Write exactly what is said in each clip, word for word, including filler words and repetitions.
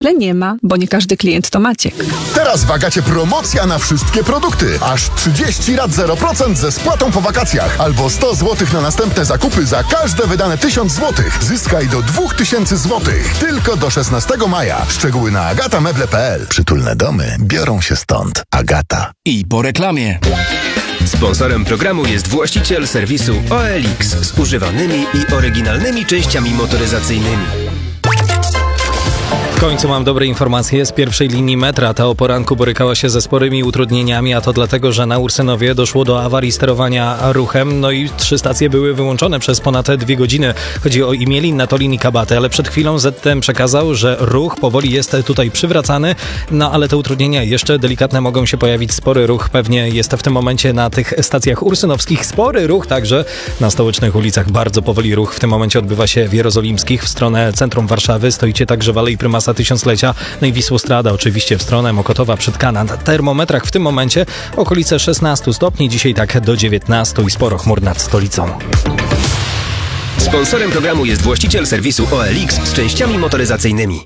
ale nie ma, bo nie każdy klient to Maciek. Teraz w Agacie promocja na wszystkie produkty. Aż trzydzieści rat zero procent ze spłatą po wakacjach. Albo sto złotych na następne zakupy za każde wydane tysiąc złotych. Zyskaj do dwa tysiące złotych. Tylko do szesnastego maja. Szczegóły na agatameble kropka p l. Przytulne domy biorą się stąd. Agata. I po reklamie. Sponsorem programu jest właściciel serwisu O L X z używanymi i oryginalnymi częściami motoryzacyjnymi. W końcu mam dobre informacje z pierwszej linii metra. Ta o poranku borykała się ze sporymi utrudnieniami, a to dlatego, że na Ursynowie doszło do awarii sterowania ruchem, no i trzy stacje były wyłączone przez ponad dwie godziny. Chodzi o Imielin, Natolin i Kabatę, ale przed chwilą Z T M przekazał, że ruch powoli jest tutaj przywracany, no ale te utrudnienia jeszcze delikatne mogą się pojawić. Spory ruch pewnie jest w tym momencie na tych stacjach ursynowskich. Spory ruch także na stołecznych ulicach. Bardzo powoli ruch w tym momencie odbywa się w Jerozolimskich w stronę centrum Warszawy. Stoicie także w Alei Prymasa Tysiąclecia, no i Wisłostrada oczywiście w stronę Mokotowa przed Kana. Na termometrach w tym momencie okolice szesnaście stopni, dzisiaj tak do dziewiętnastu i sporo chmur nad stolicą. Sponsorem programu jest właściciel serwisu O L X z częściami motoryzacyjnymi.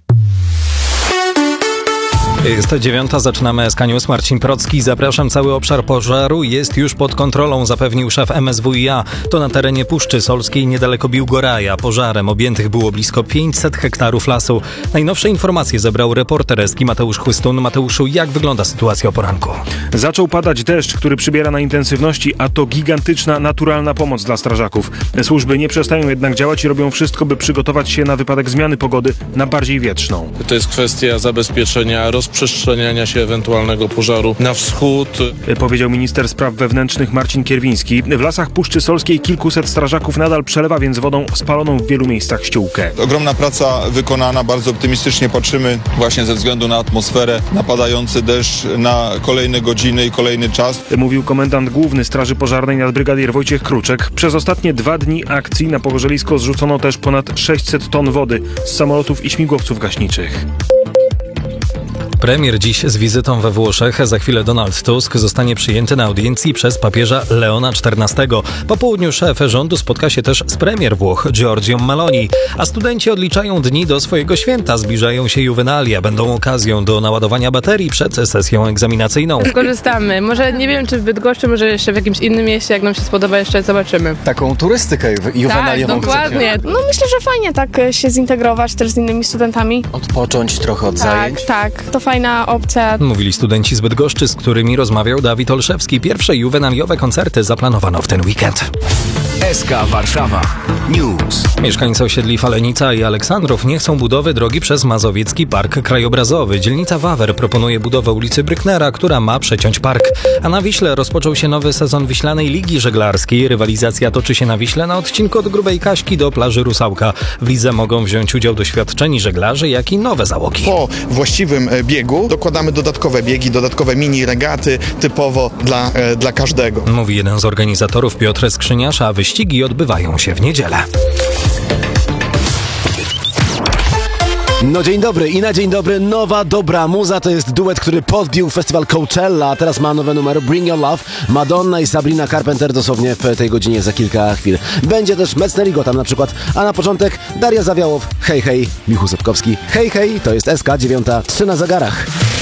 Jest dziewiąta, zaczynamy S K News. Marcin Procki. Zapraszam, cały obszar pożaru jest już pod kontrolą, zapewnił szef M S W i A. To na terenie Puszczy Solskiej, niedaleko Biłgoraja. Pożarem objętych było blisko pięćset hektarów lasu. Najnowsze informacje zebrał reporter S K I Mateusz Chłystun. Mateuszu, jak wygląda sytuacja o poranku? Zaczął padać deszcz, który przybiera na intensywności, a to gigantyczna, naturalna pomoc dla strażaków. Służby nie przestają jednak działać i robią wszystko, by przygotować się na wypadek zmiany pogody na bardziej wietrzną. To jest kwestia zabezpieczenia rozprzestrzeniania się ewentualnego pożaru na wschód. Powiedział minister spraw wewnętrznych Marcin Kierwiński. W lasach Puszczy Solskiej kilkuset strażaków nadal przelewa więc wodą spaloną w wielu miejscach ściółkę. Ogromna praca wykonana, bardzo optymistycznie patrzymy właśnie ze względu na atmosferę, na padający deszcz, na kolejne godziny i kolejny czas. Mówił komendant główny Straży Pożarnej nadbrygadier Wojciech Kruczek. Przez ostatnie dwa dni akcji na pogorzelisko zrzucono też ponad sześćset ton wody z samolotów i śmigłowców gaśniczych. Premier dziś z wizytą we Włoszech. Za chwilę Donald Tusk zostanie przyjęty na audiencji przez papieża Leona czternastego. Po południu szef rządu spotka się też z premier Włoch Giorgią Meloni. A studenci odliczają dni do swojego święta. Zbliżają się juwenalia. Będą okazją do naładowania baterii przed sesją egzaminacyjną. Skorzystamy. Może nie wiem, czy w Bydgoszczy, może jeszcze w jakimś innym mieście. Jak nam się spodoba, jeszcze zobaczymy. Taką turystykę juwenaliową. Tak, dokładnie. No myślę, że fajnie tak się zintegrować też z innymi studentami. Odpocząć trochę od tak, zajęć. Tak, to fajna opcja. Mówili studenci z Bydgoszczy, z którymi rozmawiał Dawid Olszewski. Pierwsze juwenaliowe koncerty zaplanowano w ten weekend. S K Warszawa News. Mieszkańcy osiedli Falenica i Aleksandrów nie chcą budowy drogi przez Mazowiecki Park Krajobrazowy. Dzielnica Wawer proponuje budowę ulicy Brücknera, która ma przeciąć park. A na Wiśle rozpoczął się nowy sezon Wiślanej Ligi Żeglarskiej. Rywalizacja toczy się na Wiśle na odcinku od Grubej Kaśki do plaży Rusałka. W lidze mogą wziąć udział doświadczeni żeglarze, jak i nowe załogi. Po właściwym biegu dokładamy dodatkowe biegi, dodatkowe mini regaty, typowo dla, dla każdego. Mówi jeden z organizatorów Piotr Skrzyniarz, a wyścigi odbywają się w niedzielę. No dzień dobry i na dzień dobry nowa dobra muza. To jest duet, który podbił festiwal Coachella, a teraz ma nowe numery Bring Your Love. Madonna i Sabrina Carpenter dosłownie w tej godzinie za kilka chwil. Będzie też Mecznerigo tam na przykład, a na początek Daria Zawiałow, hej hej, Michu Sepkowski, hej hej, to jest S K dziewiąta, trzy na zegarach.